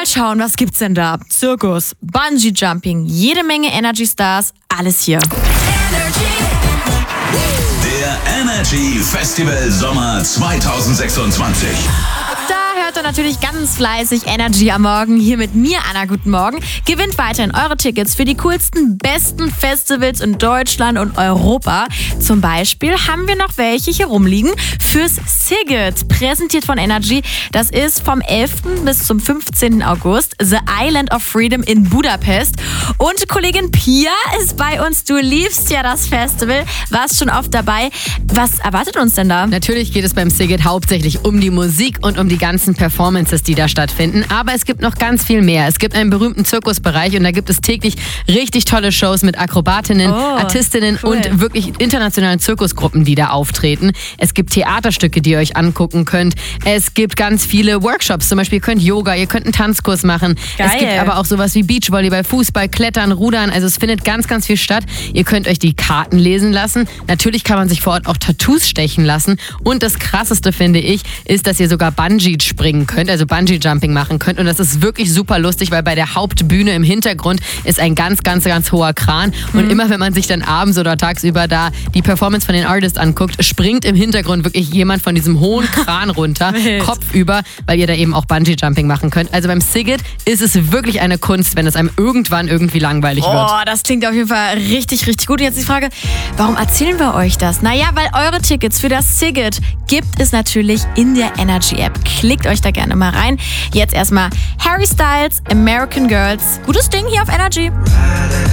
Mal schauen, was gibt's denn da? Zirkus, Bungee Jumping, jede Menge Energy Stars, alles hier. Der Energy Festival Sommer 2026. Da hört ihr natürlich ganz fleißig Energy am Morgen hier mit mir, Anna. Guten Morgen. Gewinnt weiterhin eure Tickets für die coolsten, besten Festivals in Deutschland und Europa. Zum Beispiel haben wir noch welche hier rumliegen fürs SIGET, präsentiert von Energy. Das ist vom 11. bis zum 15. August. The Island of Freedom in Budapest. Und Kollegin Pia ist bei uns. Du liebst ja das Festival, warst schon oft dabei. Was erwartet uns denn da? Natürlich geht es beim SIGET hauptsächlich um die Musik und um die ganzen Performances, die da stattfinden. Aber es gibt noch ganz viel mehr. Es gibt einen berühmten Zirkusbereich und da gibt es täglich richtig tolle Shows mit Akrobatinnen, Artistinnen und wirklich internationalen Zirkusgruppen, die da auftreten. Es gibt Theaterstücke, die ihr euch angucken könnt. Es gibt ganz viele Workshops. Zum Beispiel ihr könnt Yoga, ihr könnt einen Tanzkurs machen. Geil. Es gibt aber auch sowas wie Beachvolleyball, Fußball, Klettern, Rudern. Also es findet ganz, ganz viel statt. Ihr könnt euch die Karten lesen lassen. Natürlich kann man sich vor Ort auch Tattoos stechen lassen. Und das Krasseste, finde ich, ist, dass ihr sogar Bungee springen könnt, also Bungee Jumping machen könnt. Und das ist wirklich super lustig, weil bei der Hauptbühne im Hintergrund ist ein ganz, ganz, ganz hoher Kran. Und immer wenn man sich dann abends oder tagsüber da die Performance von den Artists anguckt, springt im Hintergrund wirklich jemand von diesem hohen Kran runter, kopfüber, weil ihr da eben auch Bungee Jumping machen könnt. Also beim SIGET ist es wirklich eine Kunst, wenn es einem irgendwann irgendwie langweilig wird. Oh, das klingt auf jeden Fall richtig, richtig gut. Und jetzt die Frage, warum erzählen wir euch das? Naja, weil eure Tickets für das SIGET gibt es natürlich in der Energy App. Klickt euch da gerne mal rein. Jetzt erstmal Harry Styles, American Girls. Gutes Ding hier auf Energy.